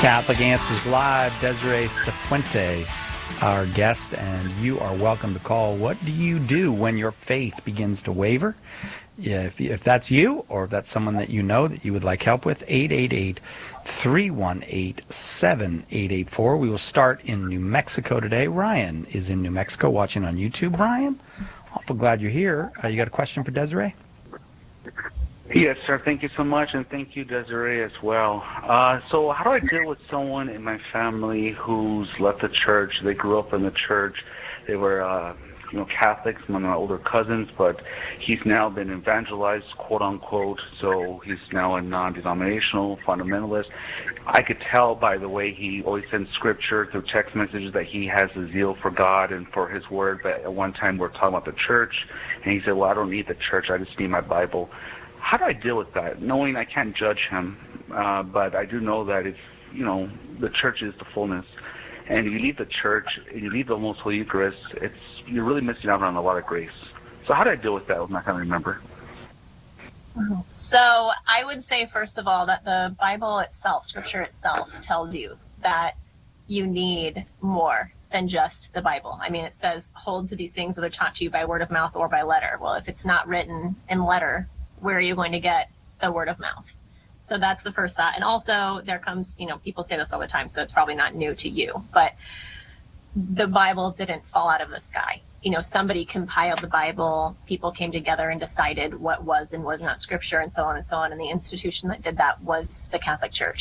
Catholic Answers Live, Desiree Cifuentes, our guest, and you are welcome to call. What do you do when your faith begins to waver? If that's you, or if that's someone that you know that you would like help with, 888-318-7884. We will start in New Mexico today. Ryan is in New Mexico watching on YouTube. Ryan, awful glad you're here. You got a question for Desiree? Yes, sir. Thank you so much, and thank you, Desiree, as well. So how do I deal with someone in my family who's left the church? They grew up in the church. They were, Catholics, one of my older cousins, but he's now been evangelized, quote unquote, so he's now a non-denominational fundamentalist. I could tell by the way he always sends scripture through text messages that he has a zeal for God and for his word, but at one time we were talking about the church, and he said, well, I don't need the church, I just need my Bible. How do I deal with that, knowing I can't judge him, but I do know that if, the church is the fullness, and you leave the church, and you leave the Most Holy Eucharist, you're really missing out on a lot of grace. So how do I deal with that with my family member? So I would say, first of all, that the Bible itself, Scripture itself, tells you that you need more than just the Bible. I mean, it says, hold to these things whether taught to you by word of mouth or by letter. Well, if it's not written in letter, where are you going to get the word of mouth? So that's the first thought. And also there comes, people say this all the time, so it's probably not new to you, but the Bible didn't fall out of the sky. Somebody compiled the Bible, people came together and decided what was and was not scripture, and so on and so on. And the institution that did that was the Catholic Church.